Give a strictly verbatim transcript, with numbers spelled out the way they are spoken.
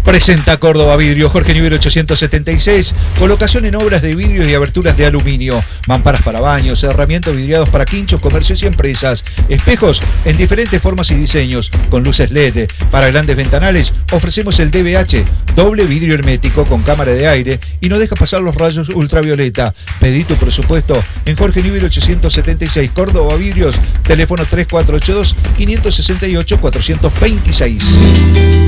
Presenta Córdoba Vidrio, Jorge Newbery ochocientos setenta y seis, colocación en obras de vidrios y aberturas de aluminio, mamparas para baños, cerramientos vidriados para quinchos, comercios y empresas, espejos en diferentes formas y diseños, con luces L E D. Para grandes ventanales ofrecemos el D V H, doble vidrio hermético con cámara de aire y no deja pasar los rayos ultravioleta. Pedí tu presupuesto en Jorge Newbery ochocientos setenta y seis, Córdoba Vidrios, teléfono tres cuatro ocho dos, cinco seis ocho, cuatro dos seis.